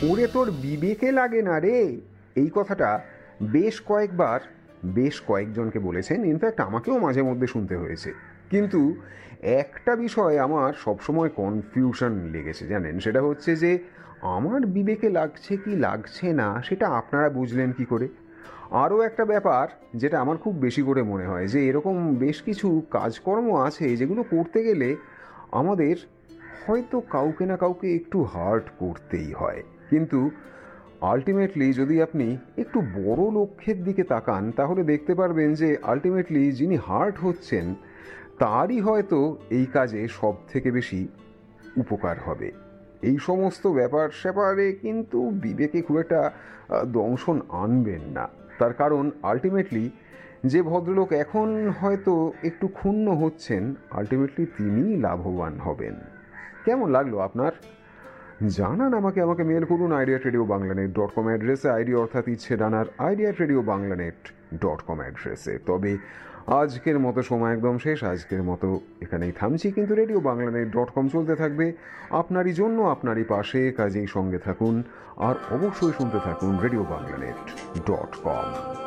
ওরে তোর বিবেকে লাগে না রে, এই কথাটা বেশ কয়েকবার বেশ কয়েকজনকে বলেছেন। ইনফ্যাক্ট আমাকেও মাঝে মধ্যে শুনতে হয়েছে। কিন্তু একটা বিষয় আমার সবসময় কনফিউশন লেগেছে জানেন, সেটা হচ্ছে যে আমার বিবেকে লাগছে কি লাগছে না সেটা আপনারা বুঝলেন কি করে। আরও একটা ব্যাপার যেটা আমার খুব বেশি করে মনে হয় যে এরকম বেশ কিছু কাজকর্ম আছে যেগুলো করতে গেলে আমাদের হয়তো কাউকে না কাউকে একটু হার্ট করতেই হয়, কিন্তু আলটিমেটলি যদি আপনি একটু বড় লক্ষ্যের দিকে তাকান তাহলে দেখতে পারবেন যে আলটিমেটলি যিনি হার্ট হচ্ছেন তারই হয়তো এই কাজে সব থেকে বেশি উপকার হবে। এই সমস্ত ব্যাপার স্যাপারে কিন্তু বিবেকে খুব একটা দংশন আনবেন না। তার কারণ আলটিমেটলি যে ভদ্রলোক এখন হয়তো একটু ক্ষুণ্ণ হচ্ছেন, আলটিমেটলি তিনিই লাভবান হবেন। কেমন লাগলো আপনার? জানান আমাকে মেল করুন idea@radioBanglanet.com অ্যাড্রেসে, আইডিয়া অর্থাৎ ইচ্ছে ডানার idea@radioBanglanet.com অ্যাড্রেসে। তবে আজকের মতো সময় একদম শেষ, আজকের মতো এখানেই থামছি, কিন্তু radioBanglanet.com চলতে থাকবে আপনারই জন্য, আপনারই পাশে। কাজেই সঙ্গে থাকুন আর অবশ্যই শুনতে থাকুন radioBanglanet.com।